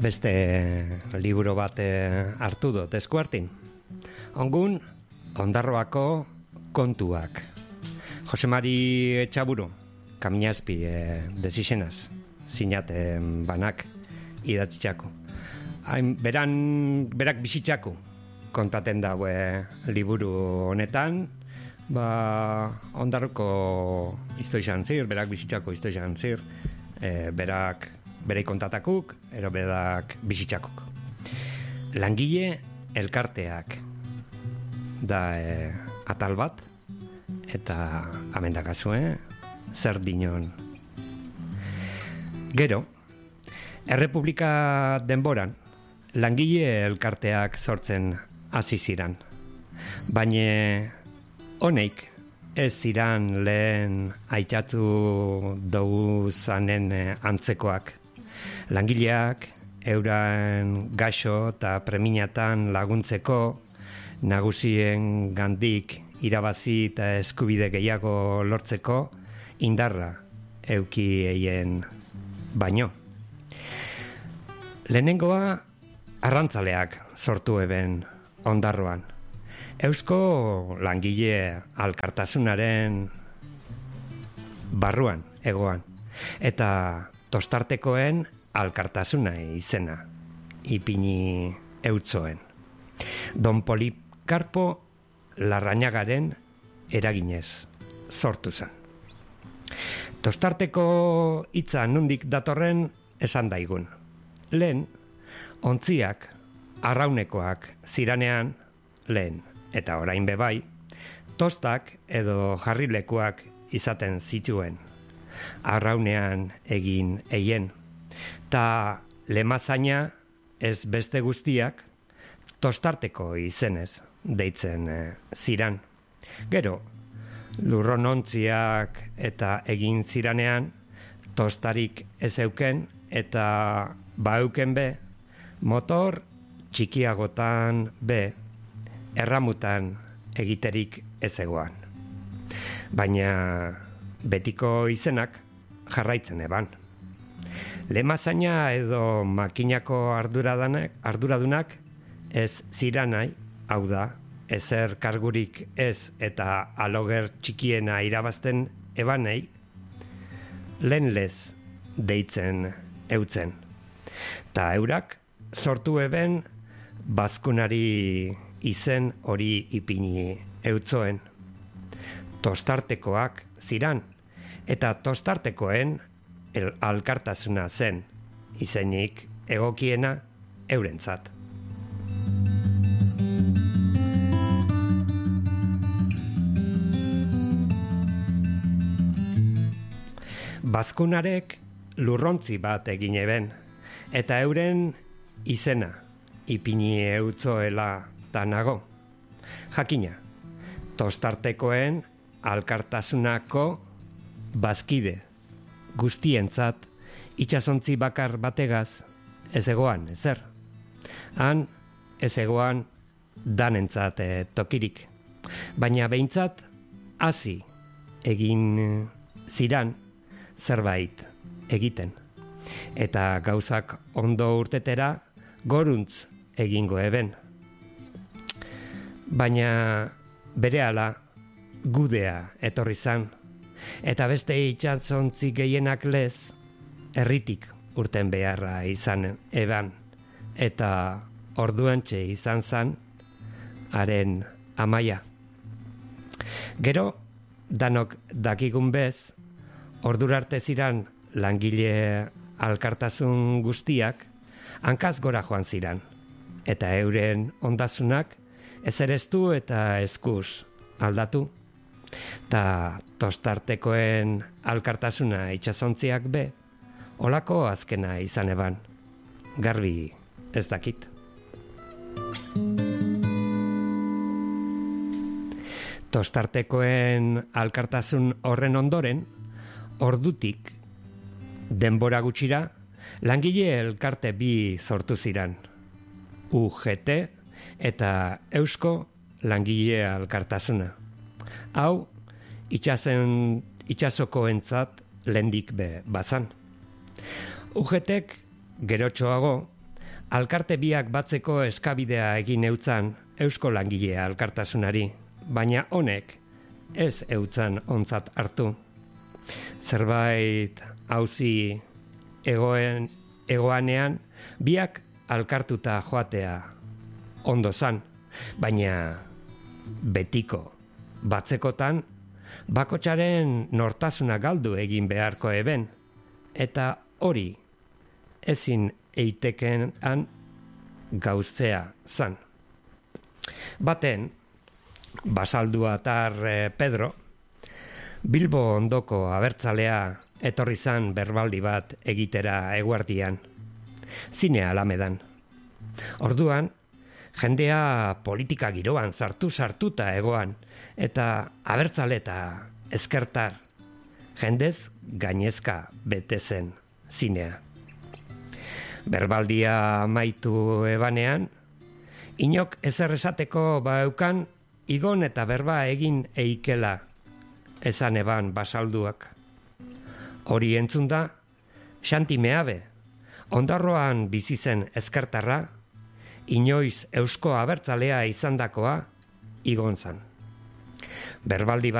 Beste liburu bat hartu dut eskuartin. Ongun, Ondarroako kontuak. Jose Mari Etxaburu, Kaminazpi desisenaz, sinate banak idatzitxako. Berak bizitzako kontaten daue liburu honetan, Ondarroko iztoizan zir, berak bizitzako iztoizan zir, berei kontatakuk, ero berak bizitzakuk. Langile elkarteak da atal bat, eta amendakazue, zer dinon. Gero, Errepublika denboran, langile elkarteak sortzen hasi ziran. Baina honeik ez ziran lehen aitzatu douzanen antzekoak. Langileak euran gaixo eta preminatan laguntzeko nagusien gandik irabazi eta eskubide gehiago lortzeko indarra euki eien baino. Lehenengoa arrantzaleak sortu eben Ondarroan. Eusko langile alkartasunaren barruan egoan. Eta tostartekoen alkartasuna izena ipini eutzoen. Don Polikarpo Larrañagaren eraginez sortu zen. Tostarteko hitza nondik datorren esan daigun. Lehen, ontziak, arraunekoak ziranean, lehen, eta orain bebai, tostak edo jarrilekuak izaten zituen, arraunean egin eien, ta lemazaina ez beste guztiak tostarteko izenez deitzen ziran. Gero, lurronontziak eta egin ziranean, tostarik ez euken eta bauken be, motor txikiagotan be, erramutan egiterik ez egoan. Baina betiko izenak jarraitzen eban. Lemazaina edo makinako arduradunak ez ziranai, hau da, ezer kargurik ez eta aloger txikiena irabazten ebanei, lehenlez deitzen eutzen. Ta eurak sortu eben bazkunari izen hori ipini eutzoen. Tostartekoak ziran, eta tostartekoen alkartasuna zen, izenik egokiena eurentzat. Bazkunarek lurrontzi bat egin eben, eta euren izena ipini eutzoela ta nago. Jakina, tostartekoen alkartasunako bazkide guztientzat itxasontzi bakar bategaz ez egoan, ezer. Han ez egoan danentzat tokirik. Baina behintzat hasi egin ziran zerbait egiten. Eta gauzak ondo urtetera goruntz egingo eben. Baina berehala gudea etorri zan, eta beste itxasontzi gehienak lez herritik urten beharra izan eban, eta orduantxe izan zan haren amaia. Gero, danok dakigun bez, ordurarte ziran langile alkartasun guztiak hankaz gora joan ziran, eta euren ondasunak ezereztu eta eskuz aldatu. Ta tostartekoen alkartasuna itxasontziak be, olako azkena izan eban, garbi ez dakit. Tostartekoen alkartasun horren ondoren, ordutik denbora gutxira, langile elkarte bi sortu ziran. UGT eta Eusko Langile Alkartasuna. Hau, itxasokoentzat lehendik be bazan. UGTek gerotxoago alkarte biak batzeko eskabidea egin eutzan Eusko Langilea Alkartasunari, baina honek ez eutzan ontzat hartu. Zerbait auzi egoanean biak alkartuta joatea ondo zan, baina betiko batzekotan bakotsaren nortasuna galdu egin beharko eben, eta hori ezin eiteken gauzea zan. Baten, basalduatar Pedro, Bilbo ondoko abertzalea etorri zan berbaldi bat egitera eguardian, zine Alamedan. Orduan, jendea politika giroan sartuta egoan, eta abertzale eta ezkertar, jendez gainezka bete zen zinea. Berbaldia amaitu ebanean, inok ezer esateko baukan igon eta berba egin eikela, esan eban basalduak. Hori entzunda, Xanti Meabe, Ondarroan bizi zen ezkertarra, inoiz eusko abertzalea izandakoa igon zan. Berbaldi